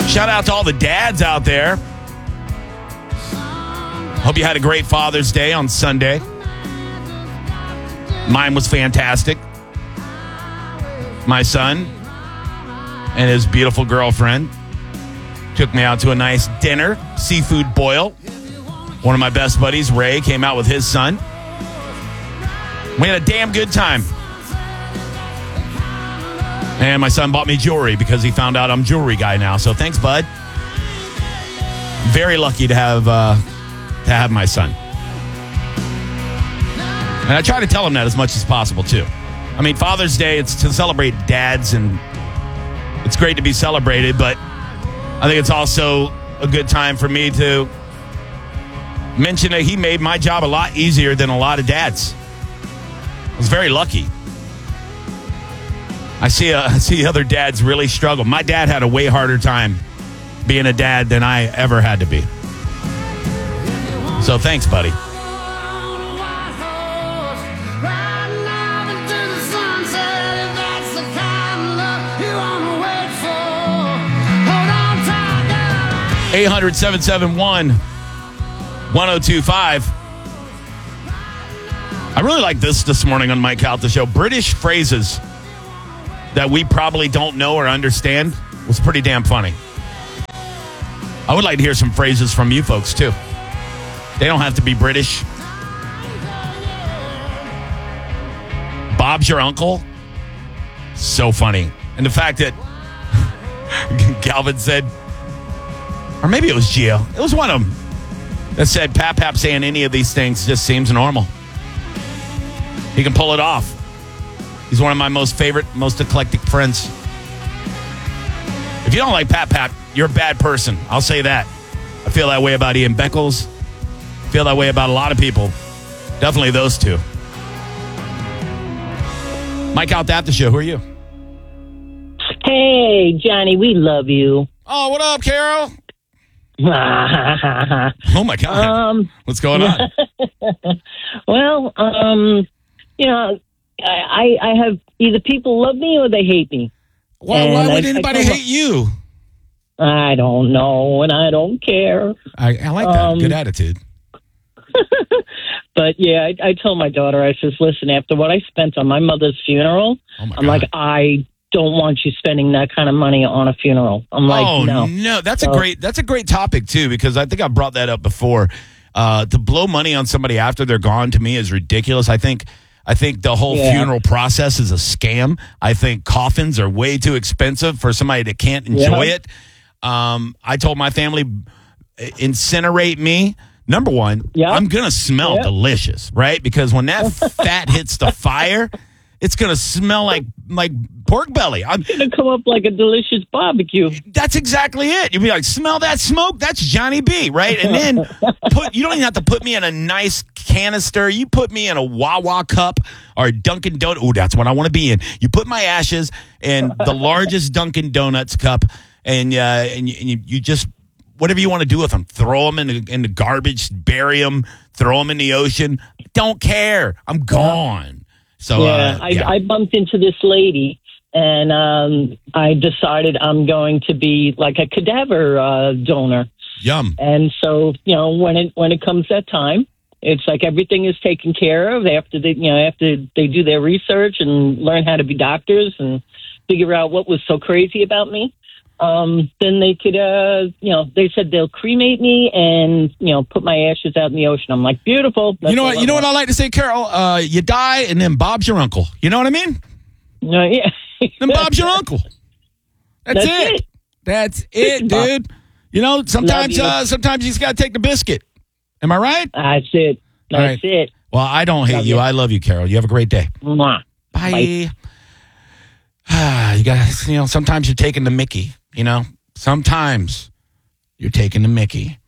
Shout out to all the dads out there. Hope you had a great Father's Day on Sunday. Mine was fantastic. My son and his beautiful girlfriend took me out to a nice dinner, seafood boil. One of my best buddies, Ray, came out with his son. We had a damn good time. And my son bought me jewelry because he found out I'm a jewelry guy now. So thanks, bud. Very lucky to have my son. And I try to tell him that as much as possible, too. I mean, Father's Day, it's to celebrate dads, and it's great to be celebrated, but I think it's also a good time for me to mention that he made my job a lot easier than a lot of dads. I was very lucky. I see other dads really struggle. My dad had a way harder time being a dad than I ever had to be. So thanks, buddy. Eight 800-771-1025. I really like this morning on Mike Calta Show. British phrases that we probably don't know or understand was pretty damn funny. I would like to hear some phrases from you folks, too. They don't have to be British. Bob's your uncle? So funny. And the fact that Calvin said, or maybe it was Gio. It was one of them that said, Pap saying any of these things just seems normal. He can pull it off. He's one of my most favorite, most eclectic friends. If you don't like Pap, you're a bad person. I'll say that. I feel that way about Ian Beckles. I feel that way about a lot of people. Definitely those two. Mike out at the show. Who are you? Hey, Johnny, we love you. Oh, what up, Carol? Oh, my God. What's going on? Well, I have either people love me or they hate me. Why would anybody hate you? I don't know, and I don't care. I like that. Good attitude. But, yeah, I told my daughter, I says, listen, after what I spent on my mother's funeral, I'm like, I don't want you spending that kind of money on a funeral. I'm like, no. That's a great topic, too, because I think I brought that up before. To blow money on somebody after they're gone, to me, is ridiculous. I think the whole funeral process is a scam. I think coffins are way too expensive for somebody that can't enjoy it. I told my family, incinerate me. Number one, I'm going to smell delicious, right? Because when that fat hits the fire, it's going to smell like pork belly. It's going to come up like a delicious barbecue. That's exactly it. You'll be like, smell that smoke? That's Johnny B, right? And then you don't even have to put me in a nice canister. You put me in a Wawa cup or a Dunkin' Donut. Oh, that's what I want to be in. You put my ashes in the largest Dunkin' Donuts cup, and you just, whatever you want to do with them, throw them in the garbage, bury them, throw them in the ocean. Don't care. I'm gone. So I bumped into this lady, and I decided I'm going to be like a cadaver donor. Yum. And so, when it comes that time, it's like everything is taken care of after they do their research and learn how to be doctors and figure out what was so crazy about me. Then they could, they said they'll cremate me and, put my ashes out in the ocean. I'm like, beautiful. That's you know what I like to say, Carol? You die and then Bob's your uncle. You know what I mean? Yeah. Then Bob's your uncle. That's it. That's it, dude. Sometimes you just got to take the biscuit. Am I right? That's it. That's it. Well, I don't hate you. I love you, Carol. You have a great day. Mwah. Bye. You guys, sometimes you're taking the Mickey. Sometimes you're taking the Mickey.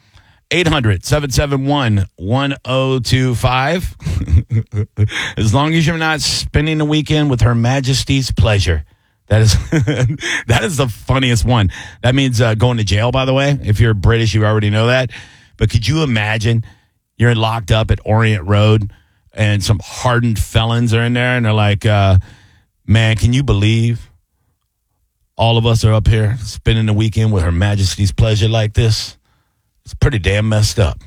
800-771-1025. As long as you're not spending the weekend with Her Majesty's pleasure. That is that is the funniest one. That means going to jail, by the way. If you're British, you already know that. But could you imagine you're locked up at Orient Road and some hardened felons are in there and they're like, man, can you believe all of us are up here spending the weekend with Her Majesty's pleasure like this. It's pretty damn messed up.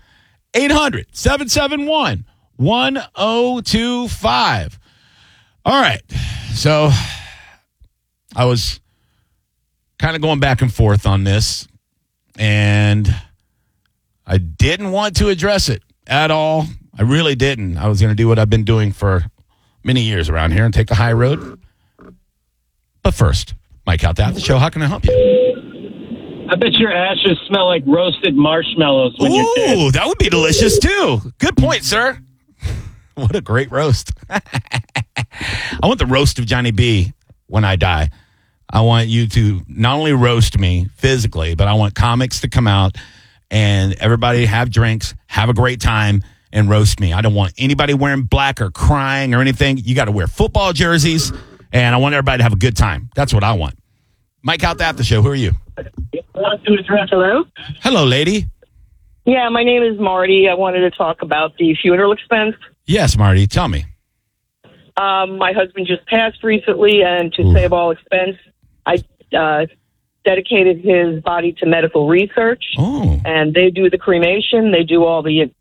800-771-1025. All right. So I was kind of going back and forth on this, and I didn't want to address it at all. I really didn't. I was going to do what I've been doing for many years around here and take the high road. But first, Mike out there, the show. How can I help you? I bet your ashes smell like roasted marshmallows when you're dead. Ooh, that would be delicious, too. Good point, sir. What a great roast. I want the roast of Johnny B when I die. I want you to not only roast me physically, but I want comics to come out and everybody have drinks, have a great time, and roast me. I don't want anybody wearing black or crying or anything. You got to wear football jerseys, and I want everybody to have a good time. That's what I want. Mike out at the show. Who are you? Hello? Hello, lady. Yeah, my name is Marty. I wanted to talk about the funeral expense. Yes, Marty. Tell me. My husband just passed recently, and to save all expense, I dedicated his body to medical research. Oh. And they do the cremation. They do all the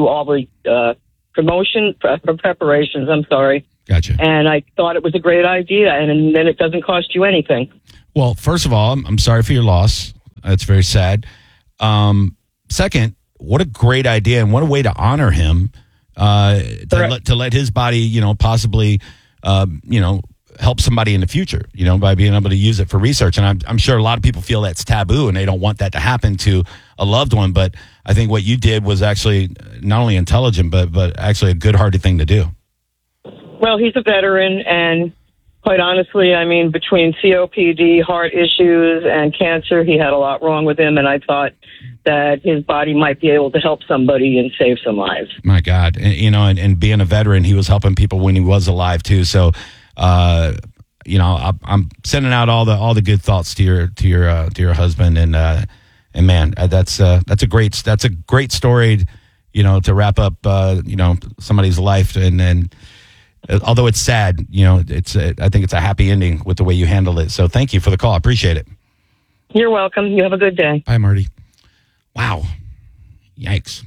preparations. I'm sorry. Gotcha. And I thought it was a great idea, and then it doesn't cost you anything. Well, first of all, I'm sorry for your loss. That's very sad. Second, what a great idea, and what a way to honor him. To let his body, possibly, help somebody in the future, by being able to use it for research. And I'm sure a lot of people feel that's taboo and they don't want that to happen to a loved one. But I think what you did was actually not only intelligent, but actually a good-hearted thing to do. Well, he's a veteran, and quite honestly, I mean, between COPD, heart issues, and cancer, he had a lot wrong with him, and I thought that his body might be able to help somebody and save some lives. My God. And being a veteran, he was helping people when he was alive too. So, I'm sending out all the good thoughts to your husband, and man, that's a great story, to wrap up, somebody's life. And although it's sad, I think it's a happy ending with the way you handled it. So thank you for the call. I appreciate it. You're welcome. You have a good day. Bye, Marty. Wow. Yikes.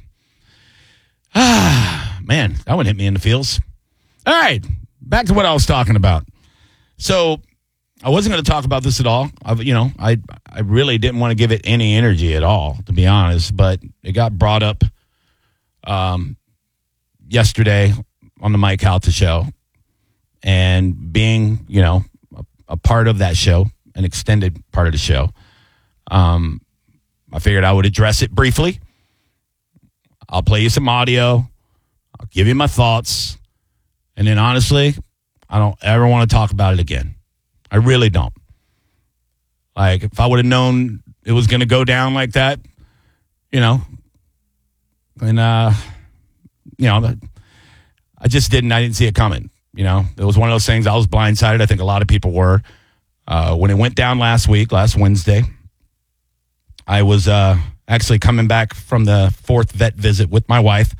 Man, that one hit me in the feels. All right. Back to what I was talking about. So I wasn't going to talk about this at all. I really didn't want to give it any energy at all, to be honest, but it got brought up yesterday on the Mike Halta show. And being, a part of that show, an extended part of the show, I figured I would address it briefly. I'll play you some audio. I'll give you my thoughts. And then honestly, I don't ever want to talk about it again. I really don't. Like, if I would have known it was going to go down like that, and, I just didn't. I didn't see it coming. It was one of those things. I was blindsided. I think a lot of people were. When it went down last Wednesday, I was actually coming back from the 4th vet visit with my wife.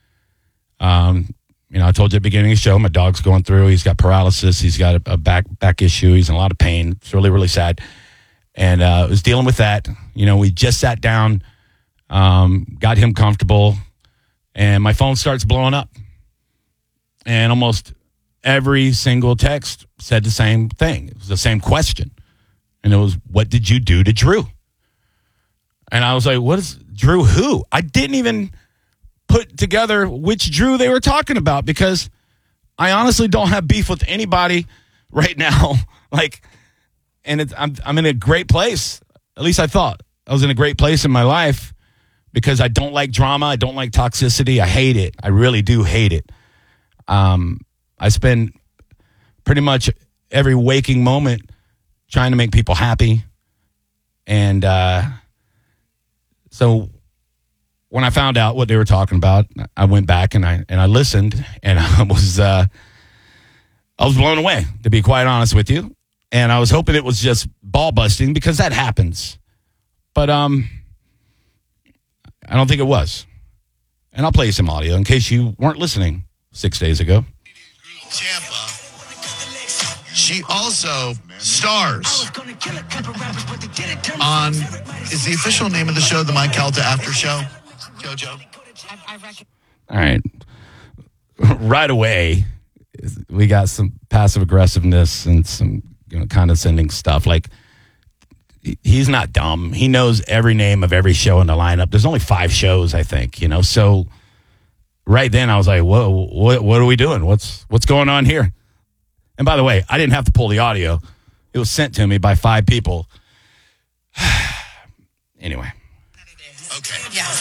I told you at the beginning of the show, my dog's going through. He's got paralysis. He's got a back issue. He's in a lot of pain. It's really, really sad. And I was dealing with that. We just sat down, got him comfortable, and my phone starts blowing up. And almost every single text said the same thing. It was the same question. And it was, what did you do to Drew? And I was like, what is Drew who? I didn't even put together which Drew they were talking about, because I honestly don't have beef with anybody right now. I'm in a great place. At least I thought I was in a great place in my life, because I don't like drama. I don't like toxicity. I hate it. I really do hate it. I spend pretty much every waking moment trying to make people happy. And so when I found out what they were talking about, I went back and I listened, and I was blown away, to be quite honest with you. And I was hoping it was just ball busting, because that happens. But I don't think it was. And I'll play you some audio in case you weren't listening 6 days ago. Tampa. She also stars on, is the official name of the show the Mike Calta After Show? JoJo? All right. Right away, we got some passive aggressiveness and some condescending stuff. Like, he's not dumb. He knows every name of every show in the lineup. There's only 5 shows, I think, So right then I was like, whoa, what are we doing? What's going on here? And by the way, I didn't have to pull the audio. It was sent to me by 5 people. Anyway. Okay.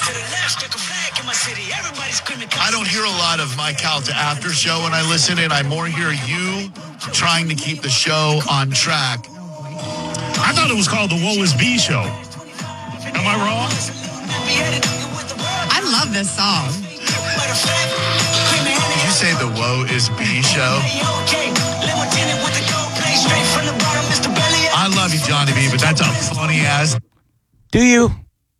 I don't hear a lot of Mike Calta After Show when I listen in. I more hear you trying to keep the show on track. I thought it was called the Woe Is B Show. Am I wrong? I love this song. Did you say the Woe Is B Show? I love you, Johnny B, but that's a funny ass. Do you?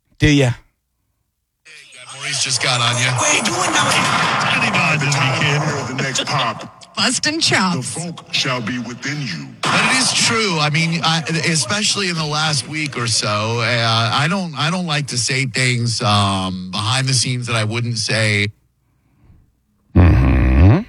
Maurice just got on you. Johnny Bond is me, kid. The next pop. Bustin' The chops. funk shall be within you. But it is true. I mean, especially in the last week or so, I don't like to say things behind the scenes that I wouldn't say in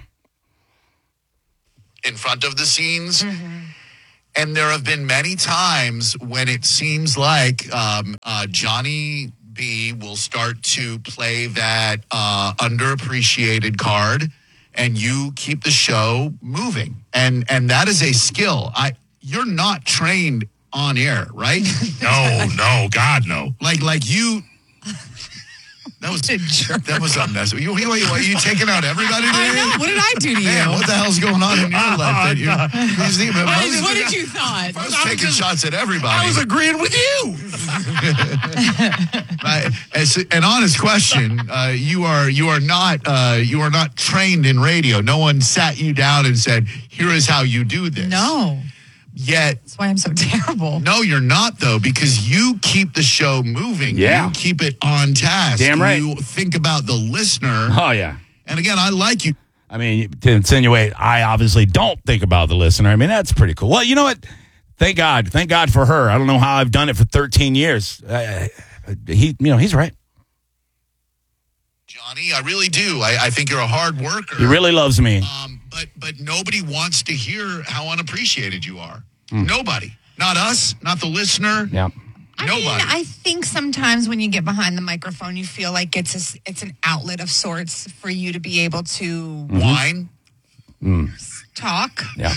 front of the scenes. And there have been many times when it seems like Johnny B will start to play that underappreciated card. And you keep the show moving, and that is a skill. You're not trained on air, right? No, God, no. Like you. That was unnecessary. You taking out everybody today? I know. What did I do to you? Man, what the hell's going on in your life? What did you thought? I was taking shots at everybody. I was agreeing with you. An honest question. You are not trained in radio. No one sat you down and said, "Here is how you do this." No. Yet, That's why I'm so terrible. no, you're not, though, because you keep the show moving. Yeah. You keep it on task. Damn right. You think about the listener. Oh, yeah. And again, I like you. I mean, to insinuate I obviously don't think about the listener, I mean, that's pretty cool. Well, you know what? Thank God for her. I don't know how I've done it for 13 years. He's right. Johnny, I really do. I think you're a hard worker. He really loves me. But nobody wants to hear how unappreciated you are. Nobody. Not us, not the listener. Yeah. Nobody. I think sometimes when you get behind the microphone, you feel like it's an outlet of sorts for you to be able to Whine. talk. Yeah.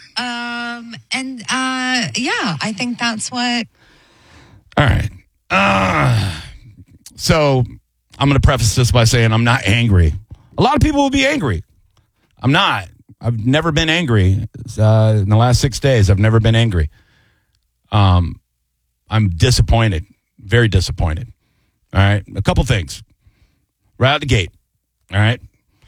I think that's what. All right. So I'm going to preface this by saying I'm not angry. A lot of people will be angry. I'm not. I've never been angry. In the last 6 days, I've never been angry. I'm disappointed. Very disappointed. All right. A couple things. Right out the gate. All right.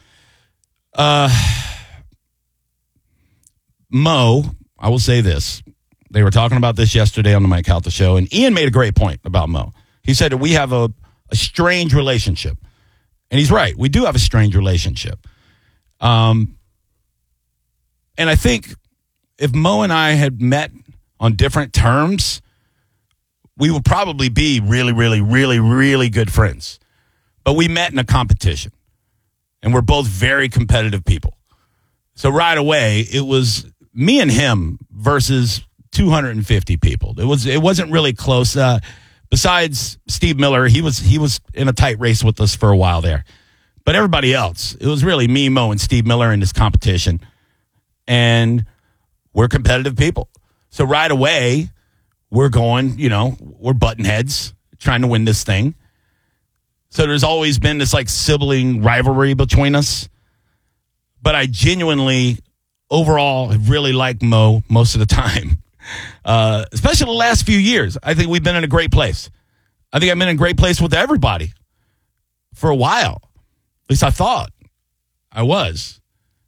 Mo, I will say this. They were talking about this yesterday on the Mike Calta show, and Ian made a great point about Mo. He said that we have a strange relationship. And he's right. We do have a strange relationship. And I think if Mo and I had met on different terms, we would probably be really, really, really, really good friends. But we met in a competition. And we're both very competitive people. So right away, it was me and him versus 250 people. It wasn't really close. Besides Steve Miller, he was in a tight race with us for a while there. But everybody else, it was really me, Mo, and Steve Miller in this competition. And we're competitive people. So right away, we're going, we're button heads, trying to win this thing. So there's always been this like sibling rivalry between us. But I genuinely, overall, have really liked Mo most of the time. Especially the last few years. I think we've been in a great place. I think I've been in a great place with everybody for a while. At least I thought I was,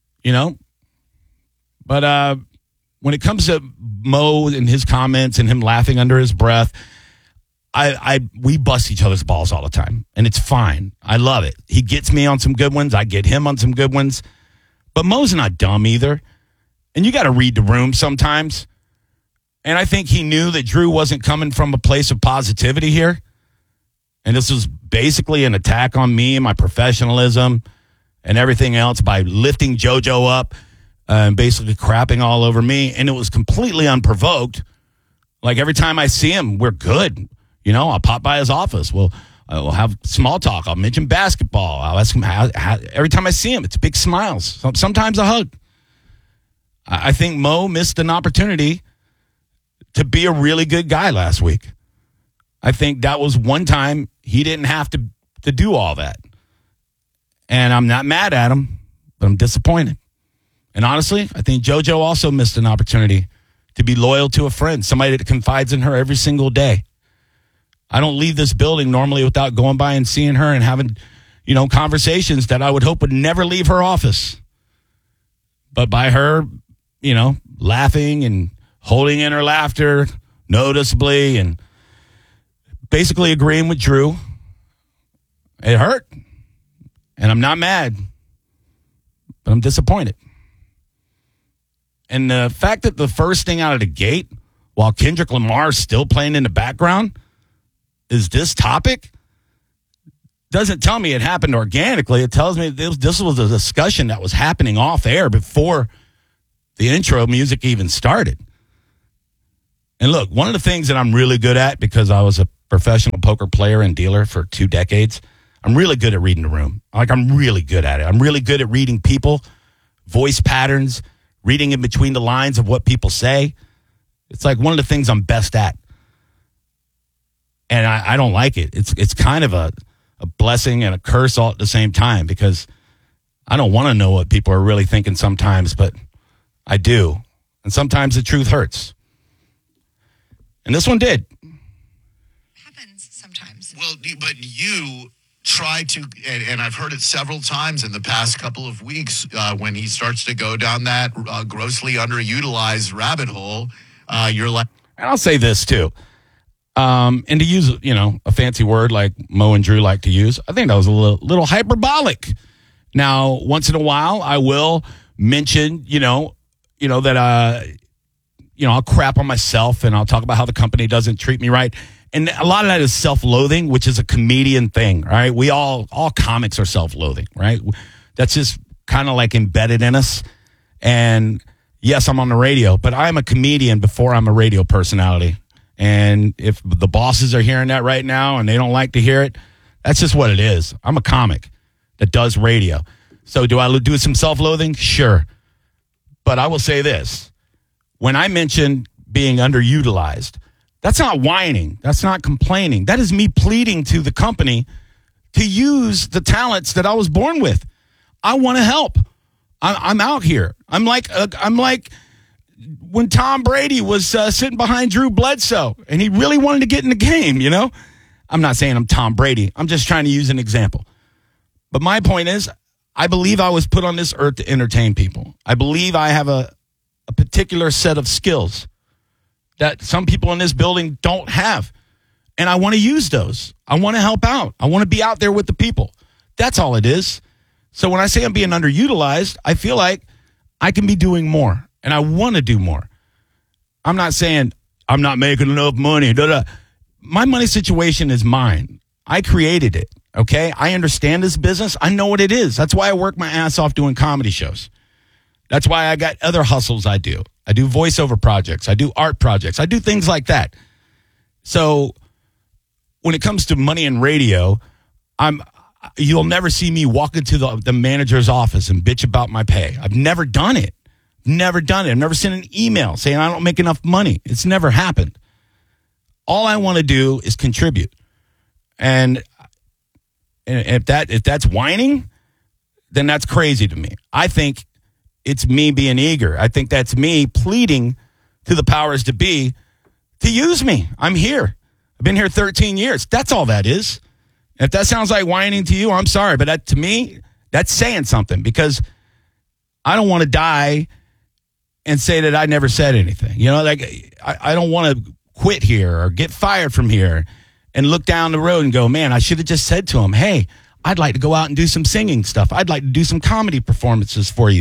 But when it comes to Mo and his comments and him laughing under his breath, we bust each other's balls all the time, and it's fine. I love it. He gets me on some good ones. I get him on some good ones. But Mo's not dumb either. And you got to read the room sometimes. And I think he knew that Drew wasn't coming from a place of positivity here. And this was basically an attack on me and my professionalism and everything else by lifting JoJo up and basically crapping all over me. And it was completely unprovoked. Like every time I see him, we're good. You know, I'll pop by his office. We'll have small talk. I'll mention basketball. I'll ask him how every time I see him, it's big smiles. Sometimes a hug. I think Mo missed an opportunity to be a really good guy last week. I think that was one time he didn't have to do all that. And I'm not mad at him, but I'm disappointed. And honestly, I think JoJo also missed an opportunity to be loyal to a friend, somebody that confides in her every single day. I don't leave this building normally without going by and seeing her and having, conversations that I would hope would never leave her office. But by her, laughing and holding in her laughter noticeably and basically agreeing with Drew, it hurt. And I'm not mad, but I'm disappointed. And the fact that the first thing out of the gate, while Kendrick Lamar is still playing in the background, is this topic, doesn't tell me it happened organically. It tells me this was a discussion that was happening off air before the intro music even started. And look, one of the things that I'm really good at, because I was a professional poker player and dealer for 2 decades, I'm really good at reading the room. I'm really good at it. I'm really good at reading people, voice patterns, reading in between the lines of what people say. It's like one of the things I'm best at. And I don't like it. It's kind of a blessing and a curse all at the same time, because I don't want to know what people are really thinking sometimes, but I do. And sometimes the truth hurts. And this one did. Happens sometimes. Well, but you try to, and I've heard it several times in the past couple of weeks, when he starts to go down that grossly underutilized rabbit hole, you're like... And I'll say this, too. And to use, a fancy word like Mo and Drew like to use, I think that was a little hyperbolic. Now, once in a while, I will mention, that, I'll crap on myself and I'll talk about how the company doesn't treat me right. And a lot of that is self-loathing, which is a comedian thing, right? We all comics are self-loathing, right? That's just kind of like embedded in us. And yes, I'm on the radio, but I'm a comedian before I'm a radio personality. And if the bosses are hearing that right now and they don't like to hear it, that's just what it is. I'm a comic that does radio. So do I do some self-loathing? Sure. But I will say this. When I mention being underutilized, that's not whining. That's not complaining. That is me pleading to the company to use the talents that I was born with. I want to help. I'm out here. I'm like when Tom Brady was sitting behind Drew Bledsoe and he really wanted to get in the game, I'm not saying I'm Tom Brady. I'm just trying to use an example. But my point is, I believe I was put on this earth to entertain people. I believe I have a particular set of skills that some people in this building don't have. And I want to use those. I want to help out. I want to be out there with the people. That's all it is. So when I say I'm being underutilized, I feel like I can be doing more. And I want to do more. I'm not saying I'm not making enough money. My money situation is mine. I created it, okay? I understand this business. I know what it is. That's why I work my ass off doing comedy shows. That's why I got other hustles I do. I do voiceover projects. I do art projects. I do things like that. So when it comes to money and radio, you'll never see me walk into the manager's office and bitch about my pay. I've never done it. Never done it. I've never sent an email saying I don't make enough money. It's never happened. All I want to do is contribute. And if that's whining, then that's crazy to me. I think it's me being eager. I think that's me pleading to the powers to be to use me. I'm here. I've been here 13 years. That's all that is. If that sounds like whining to you, I'm sorry. But to me, that's saying something, because I don't want to die and say that I never said anything. I don't want to quit here or get fired from here and look down the road and go, man, I should have just said to him, hey, I'd like to go out and do some singing stuff. I'd like to do some comedy performances for you.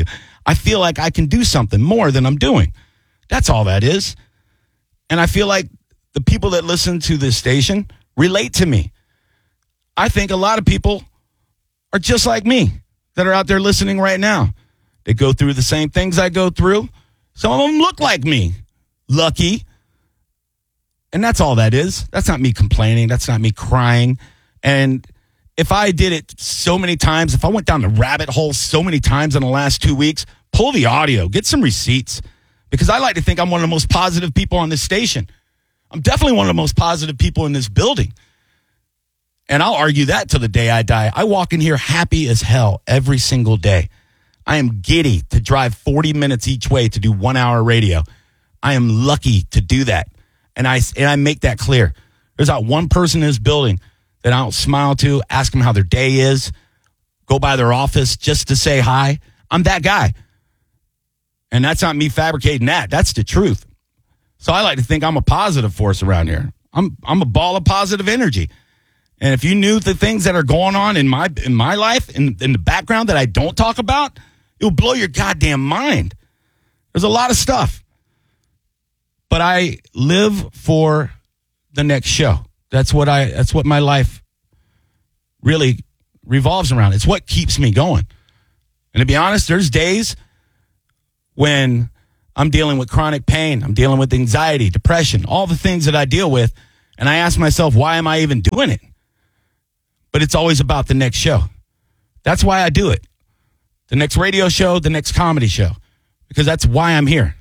I feel like I can do something more than I'm doing. That's all that is. And I feel like the people that listen to this station relate to me. I think a lot of people are just like me that are out there listening right now. They go through the same things I go through. Some of them look like me. Lucky. And that's all that is. That's not me complaining. That's not me crying. And if I did it so many times, if I went down the rabbit hole so many times in the last 2 weeks, pull the audio, get some receipts. Because I like to think I'm one of the most positive people on this station. I'm definitely one of the most positive people in this building. And I'll argue that till the day I die. I walk in here happy as hell every single day. I am giddy to drive 40 minutes each way to do 1 hour radio. I am lucky to do that. And I make that clear. There's not one person in this building that I don't smile to, ask them how their day is, go by their office just to say hi. I'm that guy. And that's not me fabricating that. That's the truth. So I like to think I'm a positive force around here. I'm a ball of positive energy. And if you knew the things that are going on in my life, in the background that I don't talk about, it will blow your goddamn mind. There's a lot of stuff. But I live for the next show. That's what my life really revolves around. It's what keeps me going. And to be honest, there's days when I'm dealing with chronic pain, I'm dealing with anxiety, depression, all the things that I deal with, and I ask myself, why am I even doing it? But it's always about the next show. That's why I do it. The next radio show, the next comedy show, because that's why I'm here.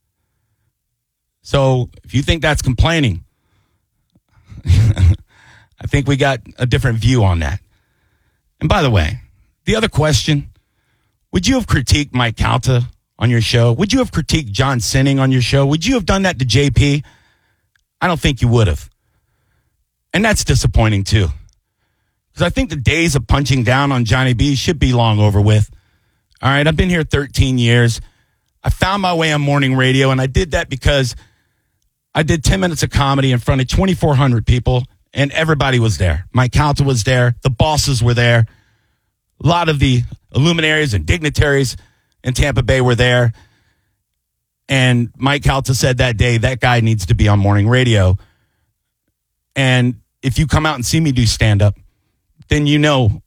So if you think that's complaining, I think we got a different view on that. And by the way, the other question, would you have critiqued Mike Calta on your show? Would you have critiqued John Sinning on your show? Would you have done that to JP? I don't think you would have. And that's disappointing too. Because I think the days of punching down on Johnny B should be long over with. All right, I've been here 13 years. I found my way on morning radio, and I did that because I did 10 minutes of comedy in front of 2,400 people, and everybody was there. Mike Calta was there. The bosses were there. A lot of the luminaries and dignitaries in Tampa Bay were there. And Mike Calta said that day, that guy needs to be on morning radio. And if you come out and see me do stand-up, then you know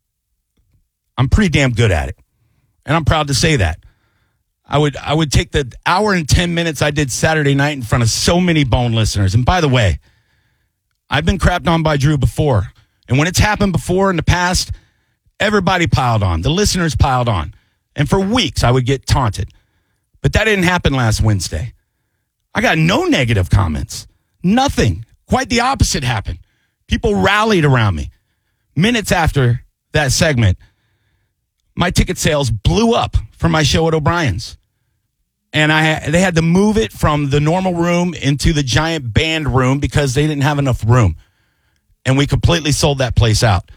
I'm pretty damn good at it. And I'm proud to say that. I would take the hour and 10 minutes I did Saturday night in front of so many Bone listeners. And by the way, I've been crapped on by Drew before. And when it's happened before in the past, everybody piled on. The listeners piled on. And for weeks, I would get taunted. But that didn't happen last Wednesday. I got no negative comments. Nothing. Quite the opposite happened. People rallied around me. Minutes after that segment, my ticket sales blew up for my show at O'Brien's. And they had to move it from the normal room into the giant band room because they didn't have enough room. And we completely sold that place out.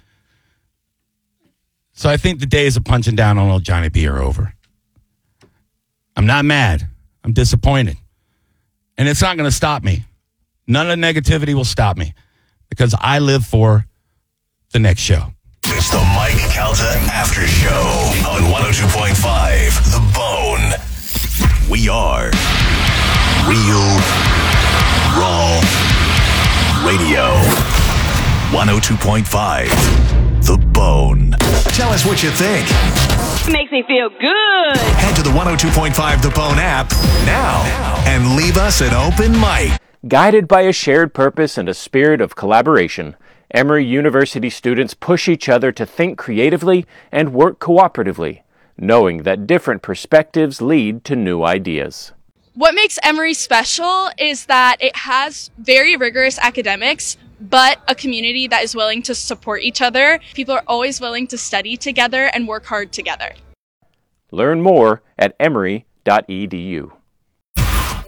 So I think the days of punching down on old Johnny B are over. I'm not mad. I'm disappointed. And it's not going to stop me. None of the negativity will stop me because I live for the next show. It's the Mike Calta After Show on 102.5 The Bone. We are Real Raw Radio. 102.5 The Bone. Tell us what you think. Makes me feel good. Head to the 102.5 The Bone app now and leave us an open mic. Guided by a shared purpose and a spirit of collaboration, Emory University students push each other to think creatively and work cooperatively, knowing that different perspectives lead to new ideas. What makes Emory special is that it has very rigorous academics, but a community that is willing to support each other. People are always willing to study together and work hard together. Learn more at emory.edu.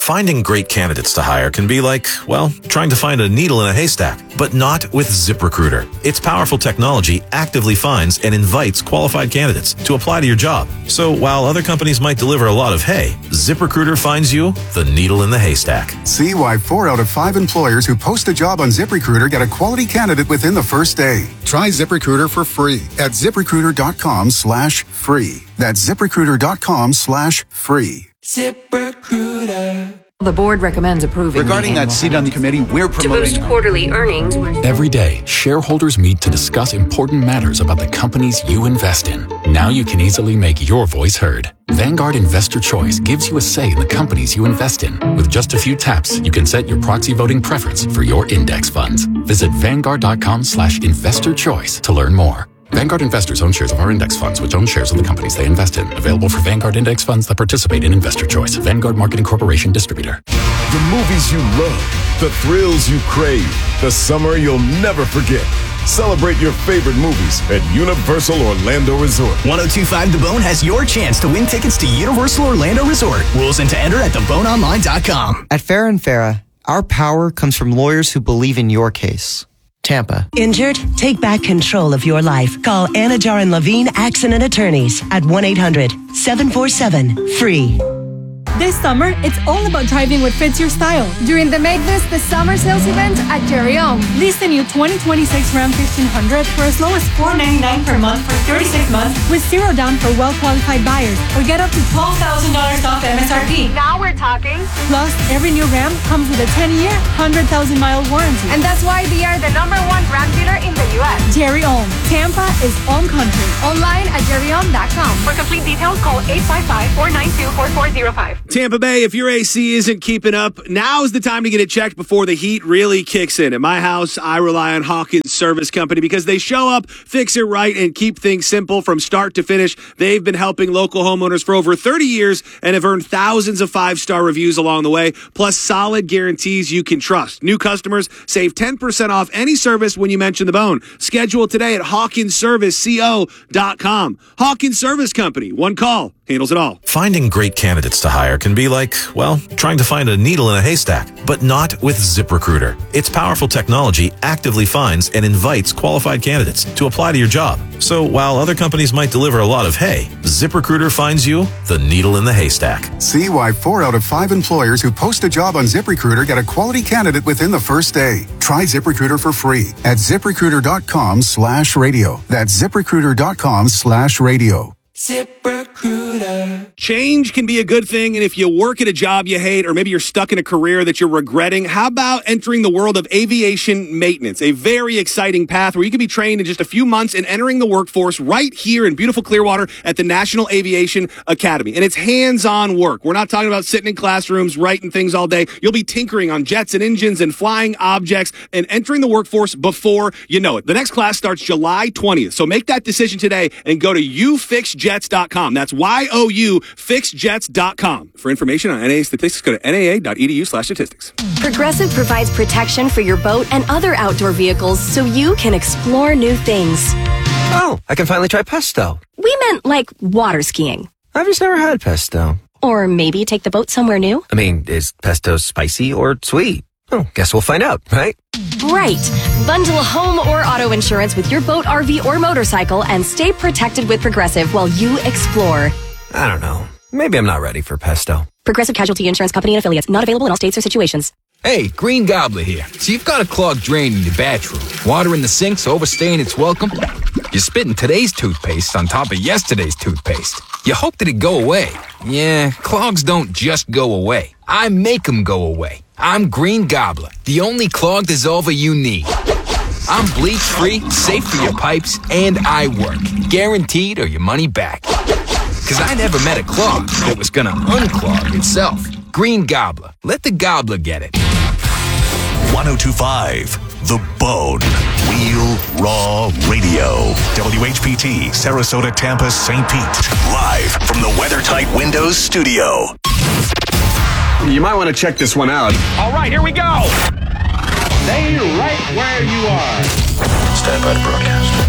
Finding great candidates to hire can be like, well, trying to find a needle in a haystack, but not with ZipRecruiter. Its powerful technology actively finds and invites qualified candidates to apply to your job. So while other companies might deliver a lot of hay, ZipRecruiter finds you the needle in the haystack. See why 4 out of 5 employers who post a job on ZipRecruiter get a quality candidate within the first day. Try ZipRecruiter for free at ZipRecruiter.com/free. That's ZipRecruiter.com/free. ZipRecruiter. The board recommends approving. Regarding that seat on the committee, we're promoting to boost quarterly earnings. Every day, shareholders meet to discuss important matters about the companies you invest in. Now you can easily make your voice heard. Vanguard Investor Choice gives you a say in the companies you invest in. With just a few taps, you can set your proxy voting preference for your index funds. Visit Vanguard.com/investor choice to learn more. Vanguard investors own shares of our index funds, which own shares of the companies they invest in. Available for Vanguard index funds that participate in Investor Choice. Vanguard Marketing Corporation Distributor. The movies you love, the thrills you crave, the summer you'll never forget. Celebrate your favorite movies at Universal Orlando Resort. 102.5 The Bone has your chance to win tickets to Universal Orlando Resort. Rules and to enter at theboneonline.com. At Farrah & Farrah, our power comes from lawyers who believe in your case. Tampa. Injured? Take back control of your life. Call Anajar and Levine Accident Attorneys at 1-800-747-FREE. This summer, it's all about driving what fits your style. During the Make This the Summer Sales event at Jerry Ong. Lease the new 2026 Ram 1500 for as low as $499 per month for 36 months with zero down for well-qualified buyers, or get up to $12,000 off MSRP. Now we're talking. Plus, every new Ram comes with a 10-year, 100,000-mile warranty. And that's why we are the #1 Ram dealer in the U.S. Jerry Ong. Tampa is Ong country. Online at jerryong.com. For complete details, call 855-492-4405. Tampa Bay, if your AC isn't keeping up, now is the time to get it checked before the heat really kicks in. At my house, I rely on Hawkins Service Company because they show up, fix it right, and keep things simple from start to finish. They've been helping local homeowners for over 30 years and have earned thousands of 5-star reviews along the way, plus solid guarantees you can trust. New customers save 10% off any service when you mention the bone. Schedule today at HawkinsServiceCo.com. Hawkins Service Company. One call handles it all. Finding great candidates to hire can be like, well, trying to find a needle in a haystack, but not with ZipRecruiter. Its powerful technology actively finds and invites qualified candidates to apply to your job. So while other companies might deliver a lot of hay, ZipRecruiter finds you the needle in the haystack. See why 4 out of 5 employers who post a job on ZipRecruiter get a quality candidate within the first day. Try ZipRecruiter for free at ZipRecruiter.com/radio. That's ZipRecruiter.com/radio. ZipRecruiter. Change can be a good thing, and if you work at a job you hate, or maybe you're stuck in a career that you're regretting, how about entering the world of aviation maintenance? A very exciting path where you can be trained in just a few months and entering the workforce right here in beautiful Clearwater at the National Aviation Academy. And it's hands-on work. We're not talking about sitting in classrooms writing things all day. You'll be tinkering on jets and engines and flying objects and entering the workforce before you know it. The next class starts July 20th, so make that decision today and go to YouFixJets.com. That's YOUFixJets.com. For information on NAA statistics, go to NAA.edu/statistics. Progressive provides protection for your boat and other outdoor vehicles so you can explore new things. Oh, I can finally try pesto. We meant like water skiing. I've just never had pesto. Or maybe take the boat somewhere new. I mean, is pesto spicy or sweet? Oh, guess we'll find out, right? Right. Bundle home or auto insurance with your boat, RV, or motorcycle and stay protected with Progressive while you explore. I don't know. Maybe I'm not ready for pesto. Progressive Casualty Insurance Company and affiliates. Not available in all states or situations. Hey, Green Gobbler here. So you've got a clogged drain in your bathroom. Water in the sink's overstaying its welcome. You're spitting today's toothpaste on top of yesterday's toothpaste. You hope that it go away. Yeah, clogs don't just go away. I make them go away. I'm Green Gobbler, the only clog dissolver you need. I'm bleach-free, safe for your pipes, and I work. Guaranteed or your money back. Because I never met a clog that was gonna unclog itself. Green Gobbler. Let the gobbler get it. 102.5 The Bone. Real Raw Radio. WHPT, Sarasota, Tampa, St. Pete. Live from the WeatherTight Windows studio. You might want to check this one out. All right, here we go. Stay right where you are. Stand by to broadcast.